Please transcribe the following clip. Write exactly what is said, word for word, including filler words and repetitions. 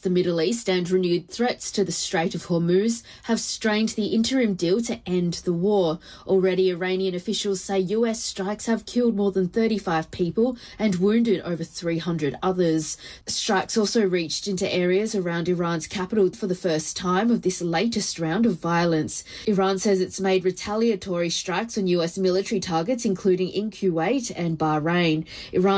the Middle East and renewed threats to the Strait of Hormuz have strained the interim deal to end the war. Already, Iranian officials say U S strikes have killed more than thirty-five people and wounded over three hundred others. Strikes also reached into areas around Iran's capital for the first time of this latest round of violence. Iran says it's made retaliatory strikes on U S military targets, including in Kuwait and Bahrain. Iran